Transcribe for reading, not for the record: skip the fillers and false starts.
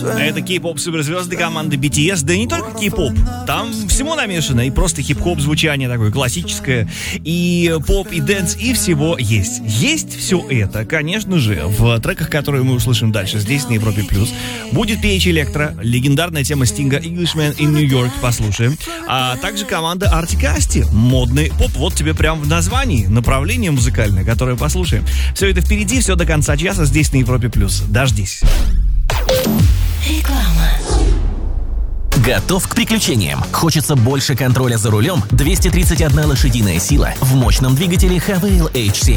Это кей-поп суперзвезды команды BTS, да и не только кей-поп. Там всему намешано, и просто хип-хоп звучание такое классическое, и поп, и дэнс, и всего есть. Есть все это, конечно же, в треках, которые мы услышим дальше здесь, на Европе+. Будет PH Electro, легендарная тема Стинга Englishman in New York, послушаем. А также команда Arctic Asti, модный поп, вот тебе прям в названии, направление музыкальное, которое послушаем. Все это впереди, все до конца часа здесь, на Европе+. Дождись. Реклама. Готов к приключениям? Хочется больше контроля за рулем? 231 лошадиная сила в мощном двигателе Havail H7.